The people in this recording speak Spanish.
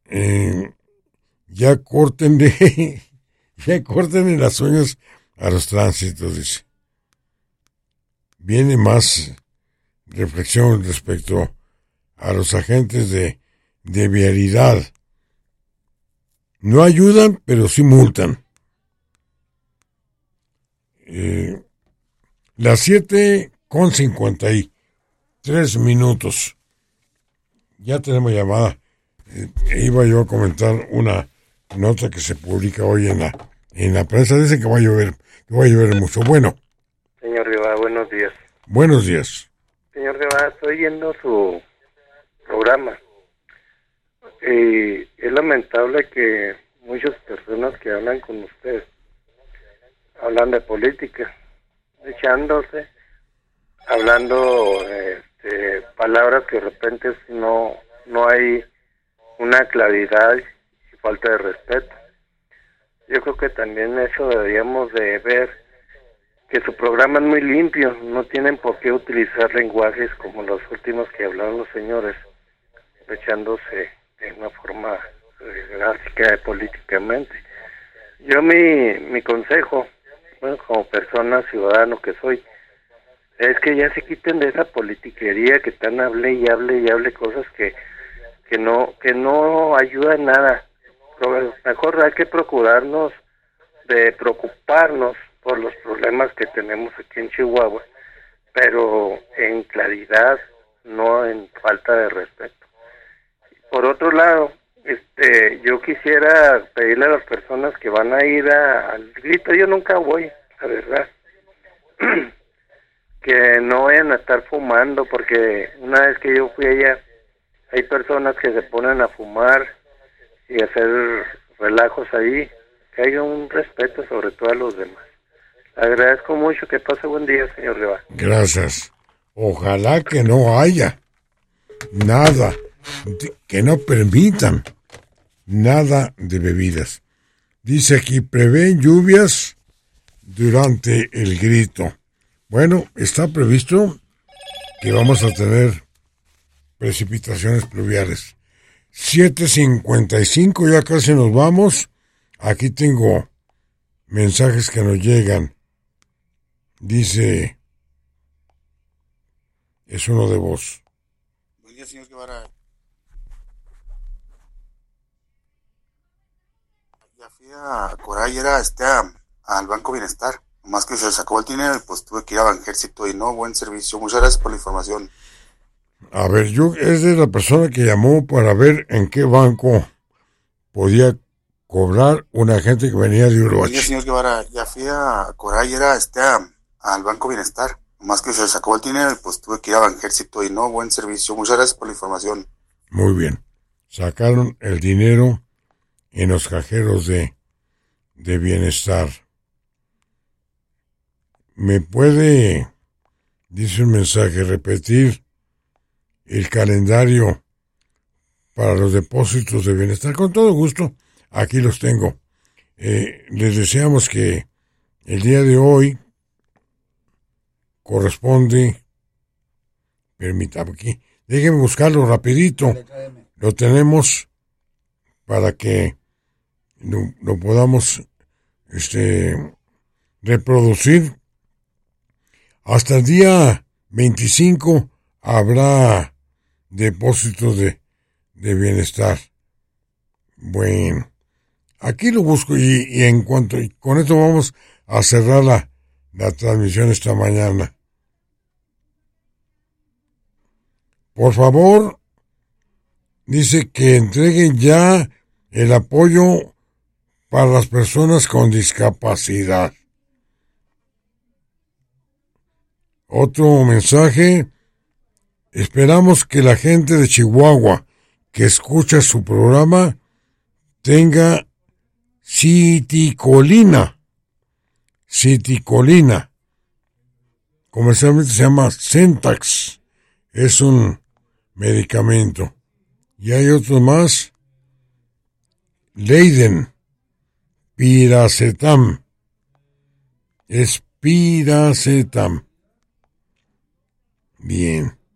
eh, ya córtenle, ya córtenle las uñas a los tránsitos, dice. Viene más reflexión respecto a los agentes de vialidad. No ayudan, pero sí multan. Las 7:53. Ya tenemos llamada. Iba yo a comentar una nota que se publica hoy en la prensa. Dice que va a llover mucho. Bueno. Señor Guevara, buenos días. Buenos días. Señor Guevara, estoy viendo su programa. Es lamentable que muchas personas que hablan con usted hablan de política, echándose, hablando palabras que de repente no hay una claridad y falta de respeto. Yo creo que también eso deberíamos de ver, que su programa es muy limpio, no tienen por qué utilizar lenguajes como los últimos que hablaron los señores, echándose de una forma gráfica políticamente. Yo mi consejo, bueno, como persona, ciudadano que soy, es que ya se quiten de esa politiquería que están hable y hable cosas que no ayudan nada. Mejor hay que procurarnos de preocuparnos por los problemas que tenemos aquí en Chihuahua, pero en claridad, no en falta de respeto. Por otro lado, yo quisiera pedirle a las personas que van a ir al grito, yo nunca voy, la verdad, que no vayan a estar fumando, porque una vez que yo fui allá, hay personas que se ponen a fumar y a hacer relajos ahí, que haya un respeto sobre todo a los demás. Agradezco mucho, que pase buen día, señor Guevara. Gracias. Ojalá que no haya nada, que no permitan nada de bebidas. Dice aquí, prevén lluvias durante el grito. Bueno, está previsto que vamos a tener precipitaciones pluviales. 7:55, ya casi nos vamos. Aquí tengo mensajes que nos llegan. Dice, es uno de voz. Buen día, señor Guevara. Ya fui a cobrar ayer al Banco Bienestar. Más que se sacó el dinero y pues tuve que ir a Banjército y no, buen servicio. Muchas gracias por la información. A ver, es de la persona que llamó para ver en qué banco podía cobrar un agente que venía de Uruguay. Buen día, señor Guevara. Ya fui a cobrar ayer al Banco Bienestar. Más que se sacó el dinero y pues tuve que ir a Banjército y no, buen servicio. Muchas gracias por la información. Muy bien. Sacaron el dinero en los cajeros de bienestar. ¿Me puede, dice un mensaje, repetir el calendario para los depósitos de bienestar? Con todo gusto, aquí los tengo. Les deseamos que el día de hoy corresponde, permítame aquí, déjenme buscarlo rapidito, lo tenemos para que lo podamos reproducir. Hasta el día 25 habrá depósitos de bienestar. Bueno, aquí lo busco y en cuanto, y con esto vamos a cerrar la transmisión esta mañana. Por favor, dice que entreguen ya el apoyo para las personas con discapacidad. Otro mensaje, esperamos que la gente de Chihuahua que escucha su programa tenga citicolina. Comercialmente se llama Centax. Es un medicamento. Y hay otro más. Leiden. Piracetam. Es Piracetam. Bien.